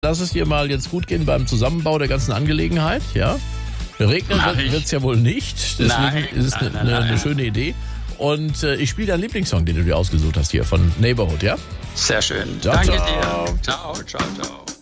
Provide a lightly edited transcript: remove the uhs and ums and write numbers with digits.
Lass es dir mal jetzt gut gehen beim Zusammenbau der ganzen Angelegenheit, ja? Regnen wird es ja wohl nicht, deswegen ist es eine schöne Idee. Und ich spiele deinen Lieblingssong, den du dir ausgesucht hast hier von Neighborhood, ja? Sehr schön. Ciao, Danke ciao. dir. Ciao, ciao, ciao.